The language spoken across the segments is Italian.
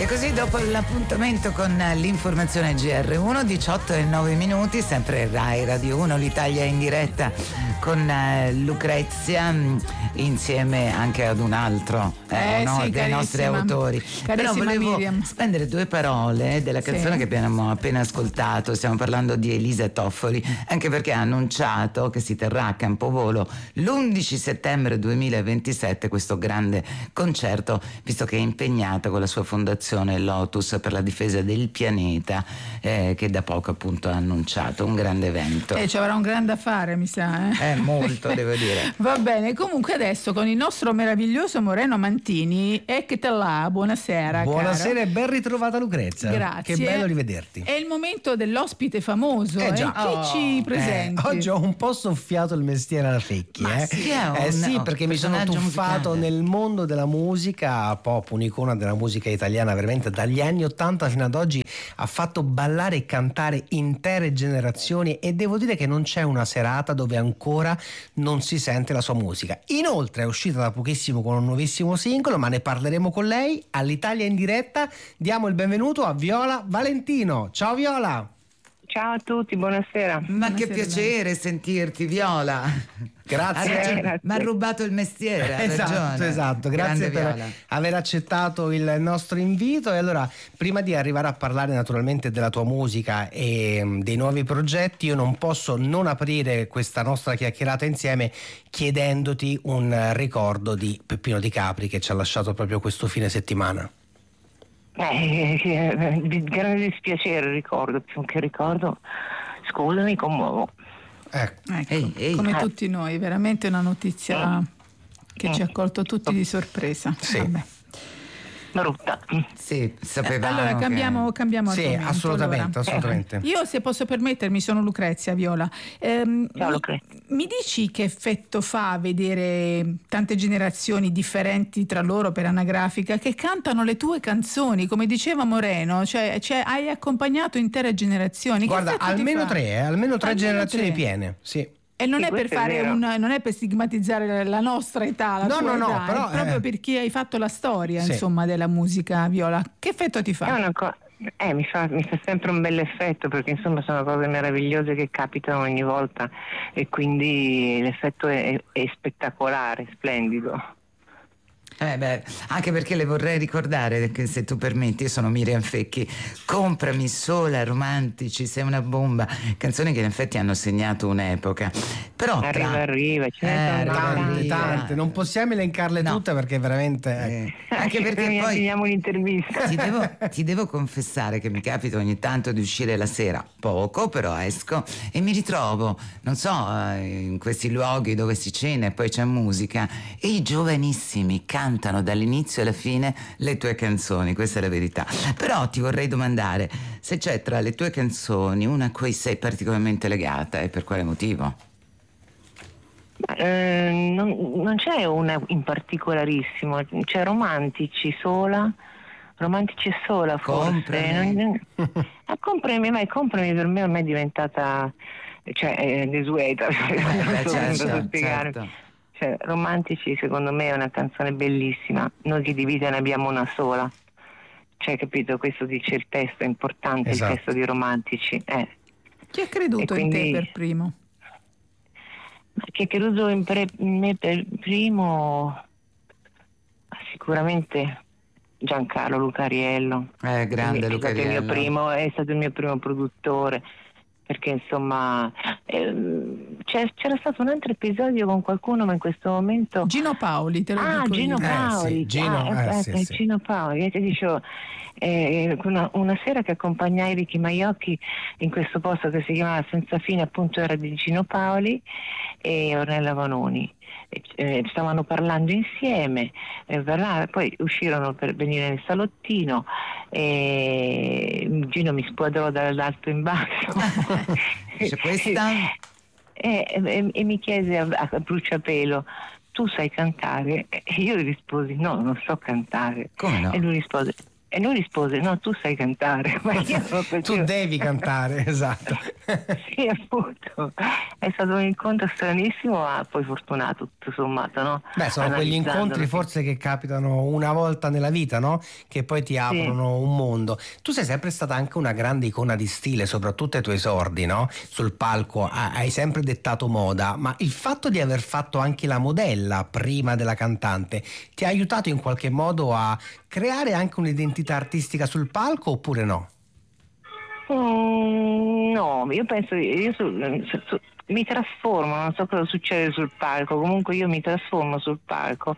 E così dopo l'appuntamento con l'informazione GR1, 18:09, sempre Rai Radio 1, l'Italia in diretta con Lucrezia, insieme anche ad un altro dei nostri autori. Però volevo spendere due parole della canzone che abbiamo appena ascoltato. Stiamo parlando di Elisa Toffoli, anche perché ha annunciato che si terrà a Campovolo l'11 settembre 2027 questo grande concerto, visto che è impegnata con la sua fondazione Lotus per la difesa del pianeta, che da poco appunto ha annunciato un grande evento. Ci avrà un grande affare, mi sa. Molto, devo dire. Va bene, comunque adesso con il nostro meraviglioso Moreno Mantini, eccote là, buonasera. Buonasera cara. E ben ritrovata Lucrezia. Grazie. Che bello rivederti. È il momento dell'ospite famoso. Già. Chi ci presenti? Oggi ho un po' soffiato il mestiere alla Fecchi. Sì, perché mi sono tuffato nel mondo della musica pop, un'icona della musica italiana veramente dagli anni 80 fino ad oggi. Ha fatto ballare e cantare intere generazioni e devo dire che non c'è una serata dove ancora non si sente la sua musica. Inoltre è uscita da pochissimo con un nuovissimo singolo, ma ne parleremo con lei all'Italia in diretta. Diamo il benvenuto a Viola Valentino. Ciao Viola. Ciao a tutti, buonasera. Ma che piacere sentirti, Viola. Grazie. Mi ha rubato il mestiere. Esatto. Grazie per aver accettato il nostro invito. E allora, prima di arrivare a parlare naturalmente della tua musica e dei nuovi progetti, io non posso non aprire questa nostra chiacchierata insieme chiedendoti un ricordo di Peppino Di Capri che ci ha lasciato proprio questo fine settimana. Di grande dispiacere ricordo, più che ricordo, scusa, mi commuovo. Ecco, come tutti noi, veramente una notizia che ci ha colto tutti di sorpresa. Sì. Vabbè. Brutta. Sì, sapevamo. Allora cambiamo argomento. Sì, assolutamente. Io, se posso permettermi, sono Lucrezia, Viola. Ciao Lucrezia. Mi dici che effetto fa vedere tante generazioni differenti tra loro per anagrafica che cantano le tue canzoni, come diceva Moreno, cioè hai accompagnato intere generazioni? Guarda, almeno tre generazioni piene, sì. E non è per fare non è per stigmatizzare la nostra età, la tua età, però, è proprio perché hai fatto la storia, insomma, della musica, Viola. Che effetto ti fa? Mi fa sempre un bel effetto, perché insomma sono cose meravigliose che capitano ogni volta e quindi l'effetto è spettacolare, splendido. Anche perché le vorrei ricordare che, se tu permetti, io sono Miriam Fecchi. Comprami Sola, Romantici, Sei una bomba, canzoni che in effetti hanno segnato un'epoca. Però arriva, ce ne sono tante, non possiamo elencarle tutte perché veramente anche perché poi finiamo l'intervista. Ti devo confessare che mi capita ogni tanto di uscire la sera, poco, però esco e mi ritrovo, non so, in questi luoghi dove si cena e poi c'è musica e i giovanissimi cantano dall'inizio alla fine le tue canzoni, questa è la verità. Però ti vorrei domandare se c'è tra le tue canzoni una a cui sei particolarmente legata e per quale motivo? Non c'è una in particolarissimo, c'è Romantici e Sola forse. Comprami per me ormai è diventata desueta. Certo. Cioè, Romantici secondo me è una canzone bellissima. Noi che di vita ne abbiamo una sola. Cioè, capito? Questo dice il testo, è importante. Esatto. Il testo di Romantici. Chi ha creduto in te per primo? Chi ha creduto in me per primo? Sicuramente Giancarlo Lucariello. Grande Lucariello. È stato il mio primo produttore. Perché insomma c'era stato un altro episodio con qualcuno, ma in questo momento Gino Paoli, te lo dico Gino io. Paoli, Gino Paoli, ti dicevo, una sera che accompagnai Ricky Maiocchi in questo posto che si chiamava Senza Fine, appunto era di Gino Paoli e Ornella Vanoni. Stavano parlando insieme, poi uscirono per venire nel salottino e Gino mi squadrò dall'alto in basso e mi chiese a bruciapelo: tu sai cantare? E io gli risposi: no, non so cantare. Come no? E lui rispose: E lui rispose: no, tu sai cantare. Ma io tu devi cantare, esatto. Sì, appunto. È stato un incontro stranissimo, ma poi fortunato, tutto sommato, no? Beh, sono quegli incontri forse che capitano una volta nella vita, no? Che poi ti aprono un mondo. Tu sei sempre stata anche una grande icona di stile, soprattutto ai tuoi esordi, no? Sul palco hai sempre dettato moda, ma il fatto di aver fatto anche la modella prima della cantante ti ha aiutato in qualche modo a creare anche un'identità artistica sul palco, oppure no? No, io penso, mi trasformo, non so cosa succede sul palco, comunque io mi trasformo sul palco.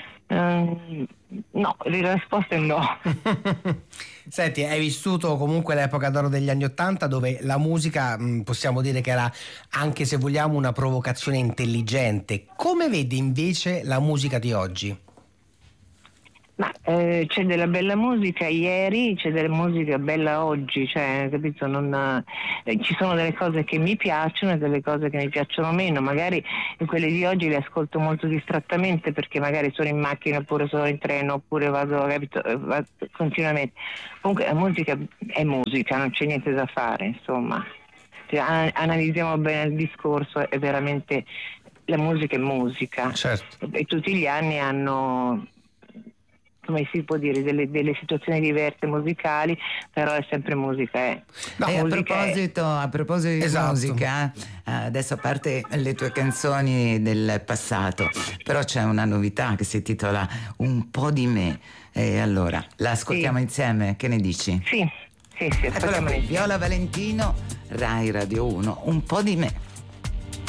No, la risposta è no. Senti, hai vissuto comunque l'epoca d'oro degli anni *80, dove la musica possiamo dire che era, anche se vogliamo, una provocazione intelligente. Come vedi invece la musica di oggi? Ma c'è della bella musica ieri, c'è della musica bella oggi, cioè, capito? Ci sono delle cose che mi piacciono e delle cose che mi piacciono meno. Magari quelle di oggi le ascolto molto distrattamente, perché magari sono in macchina, oppure sono in treno, oppure vado continuamente. Comunque la musica è musica, non c'è niente da fare, insomma. Se analizziamo bene il discorso, è veramente, la musica è musica. Certo. E tutti gli anni hanno, come si può dire, delle situazioni diverse musicali, però è sempre musica. No, musica a proposito di musica, adesso, a parte le tue canzoni del passato, però c'è una novità che si intitola Un po' di me, e allora la ascoltiamo insieme, che ne dici? Sì, Viola Valentino, Rai Radio 1, Un po' di me.